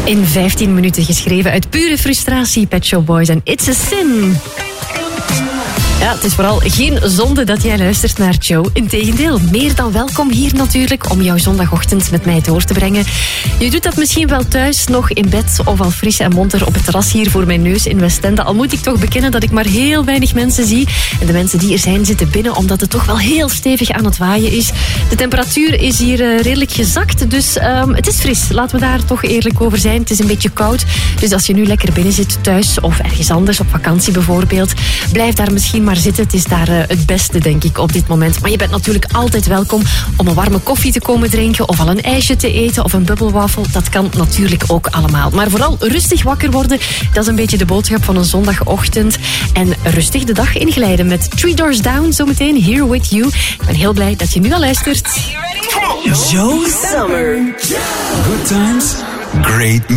In 15 minuten geschreven uit pure frustratie, Pet Shop Boys en It's a Sin. Ja, het is vooral geen zonde dat jij luistert naar Joe. Integendeel, meer dan welkom hier natuurlijk om jouw zondagochtend met mij door te brengen. Je doet dat misschien wel thuis, nog in bed of al fris en monter op het terras hier voor mijn neus in Westende. Al moet ik toch bekennen dat ik maar heel weinig mensen zie. En de mensen die er zijn zitten binnen omdat het toch wel heel stevig aan het waaien is. De temperatuur is hier redelijk gezakt, dus het is fris. Laten we daar toch eerlijk over zijn. Het is een beetje koud, dus als je nu lekker binnen zit thuis of ergens anders op vakantie bijvoorbeeld, blijf daar misschien maar zitten. Het is daar het beste, denk ik, op dit moment. Maar je bent natuurlijk altijd welkom om een warme koffie te komen drinken of al een ijsje te eten of een bubbelwafel. Dat kan natuurlijk ook allemaal. Maar vooral rustig wakker worden, dat is een beetje de boodschap van een zondagochtend. En rustig de dag inglijden met Three Doors Down, zometeen Here With You. Ik ben heel blij dat je nu al luistert. Joe Summer. Good times, great